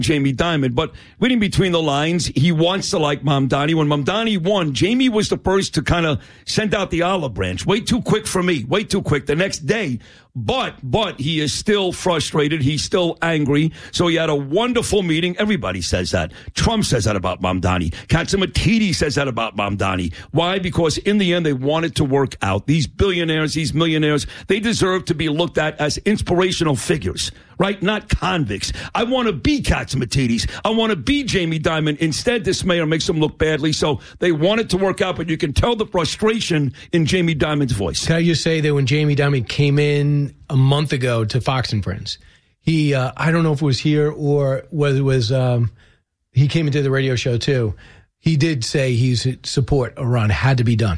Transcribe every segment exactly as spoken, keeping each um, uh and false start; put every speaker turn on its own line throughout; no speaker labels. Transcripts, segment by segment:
Jamie Dimon, but reading between the lines, he wants to like Mamdani. When Mamdani won, Jamie was the first to kind of send out the olive branch. Way too quick for me. Way too quick. The next day. But, but he is still frustrated. He's still angry. So he had a wonderful meeting. Everybody says that. Trump says that about Mamdani. Catsimatidis says that about Mamdani. Why? Because in the end, they want it to work out. These billionaires, these millionaires, they deserve to be looked at as inspirational figures, right? Not convicts. I want to be Catsimatidis. I want to be Jamie Dimon. Instead, this mayor makes them look badly. So they want it to work out, but you can tell the frustration in Jamie Dimon's voice.
Can I just say that when Jamie Dimon came in a month ago to Fox and Friends, he, uh, I don't know if it was here or whether it was, um, he came into the radio show too. He did say he's support Iran had to be done.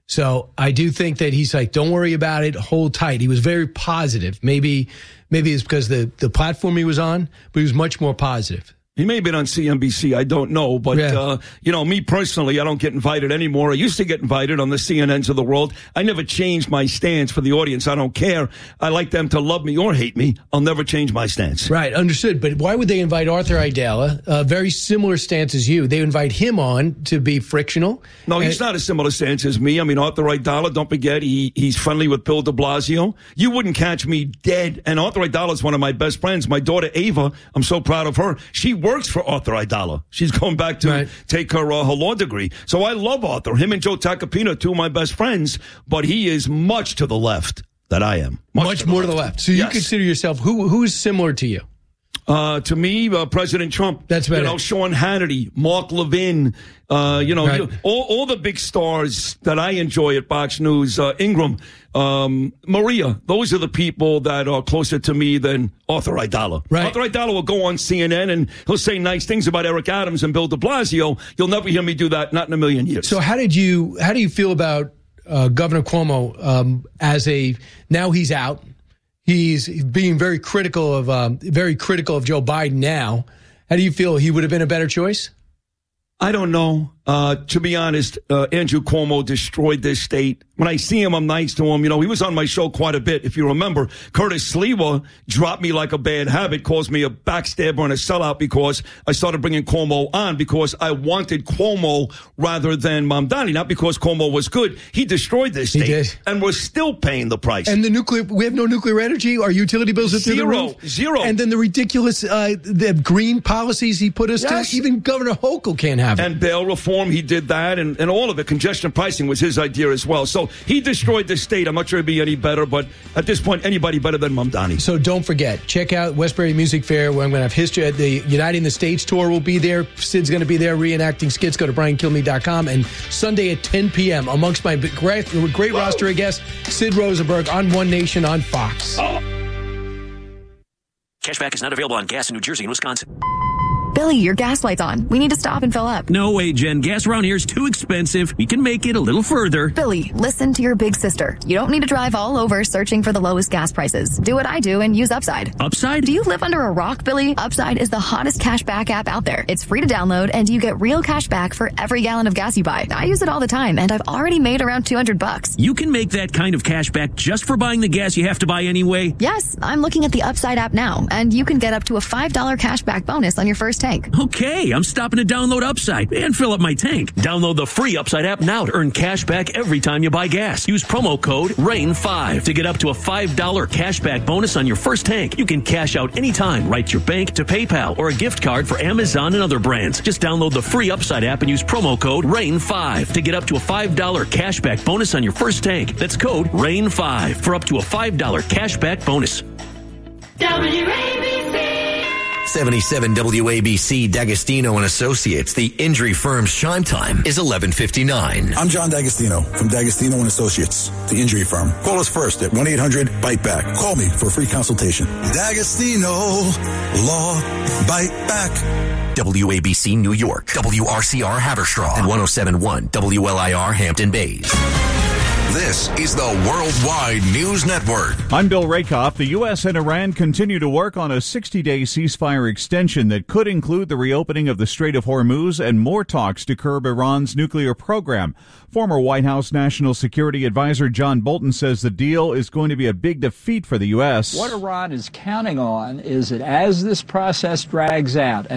So I do think that he's like, don't worry about it, hold tight. He was very positive. Maybe, maybe it's because the, the platform he was on, but he was much more positive.
He may have been on C N B C. I don't know. But, yeah. uh, you know, me personally, I don't get invited anymore. I used to get invited on the C N Ns of the world. I never changed my stance for the audience. I don't care. I like them to love me or hate me. I'll never change my stance.
Right. Understood. But why would they invite Arthur Aidala? A uh, very similar stance as you. They invite him on to be frictional.
No, he's and- not a similar stance as me. I mean, Arthur Aidala, don't forget, he, he's friendly with Bill de Blasio. You wouldn't catch me dead. And Arthur Aidala is one of my best friends. My daughter, Ava, I'm so proud of her. She works for Arthur Aidala. She's going back to right. take her uh, her law degree. So I love Arthur. Him and Joe Tacopina, two of my best friends, but he is much to the left that I am.
Much, much to more left. to the left. So you yes. consider yourself, who who is similar to you?
Uh, to me, uh, President Trump.
That's better.
You know, Sean Hannity, Mark Levin, uh, you know, right. you know all, all the big stars that I enjoy at Fox News, uh, Ingram, um, Maria. Those are the people that are closer to me than Arthur Aidala.
Right.
Arthur Aidala will go on C N N and he'll say nice things about Eric Adams and Bill de Blasio. You'll never hear me do that, not in a million years.
So how did you, how do you feel about uh, Governor Cuomo um, as a, now he's out. He's being very critical of um, very critical of Joe Biden now. How do you feel he would have been a better choice?
I don't know. Uh, to be honest, uh, Andrew Cuomo destroyed this state. When I see him, I'm nice to him. You know, he was on my show quite a bit. If you remember, Curtis Sliwa dropped me like a bad habit, calls me a backstabber and a sellout because I started bringing Cuomo on because I wanted Cuomo rather than Mamdani, not because Cuomo was good. He destroyed this state.
He did.
And we're still paying the price.
And the nuclear, we have no nuclear energy. Our utility bills are through
zero,
the roof.
Zero.
And then the ridiculous, uh, the green policies he put us
yes.
to. Even Governor Hochul can't have it.
And bail reform, he did that, and, and all of it. Congestion pricing was his idea as well. So he destroyed the state. I'm not sure it'd be any better, but at this point, anybody better than Mamdani.
So don't forget, check out Westbury Music Fair, where I'm going to have history. The Uniting the States tour will be there. Sid's going to be there reenacting skits. Go to brian kilmeade dot com. And Sunday at ten p.m., amongst my great, great roster of guests, Sid Rosenberg on One Nation on Fox.
Oh. Cashback is not available on gas in New Jersey and Wisconsin.
Billy, your gas light's on. We need to stop and fill up.
No way, Jen. Gas around here is too expensive. We can make it a little further.
Billy, listen to your big sister. You don't need to drive all over searching for the lowest gas prices. Do what I do and use Upside.
Upside?
Do you live under a rock, Billy? Upside is the hottest cashback app out there. It's free to download, and you get real cash back for every gallon of gas you buy. I use it all the time, and I've already made around two hundred bucks.
You can make that kind of cash back just for buying the gas you have to buy anyway?
Yes, I'm looking at the Upside app now, and you can get up to a five dollars cashback bonus on your first tank.
Okay, I'm stopping to download Upside and fill up my tank. Download the free Upside app now to earn cash back every time you buy gas. Use promo code rain five to get up to a five dollars cash back bonus on your first tank. You can cash out anytime right to your bank, to PayPal, or a gift card for Amazon and other brands. Just download the free Upside app and use promo code rain five to get up to a five dollars cash back bonus on your first tank. That's code rain five for up to a five dollars cash back bonus.
W A B C
seventy-seven W A B C D'Agostino and Associates. The injury firm's chime time is eleven fifty-nine.
I'm John D'Agostino from D'Agostino and Associates, the injury firm. Call us first at one eight hundred bite back. Call me for a free consultation. D'Agostino Law Bite Back.
W A B C New York, W R C R Haverstraw, and one oh seven point one W L I R Hampton Bays.
This is the Worldwide News Network.
I'm Bill Rakoff. The U S and Iran continue to work on a sixty-day ceasefire extension that could include the reopening of the Strait of Hormuz and more talks to curb Iran's nuclear program. Former White House National Security Advisor John Bolton says the deal is going to be a big defeat for the U S.
What Iran is counting on is that as this process drags out,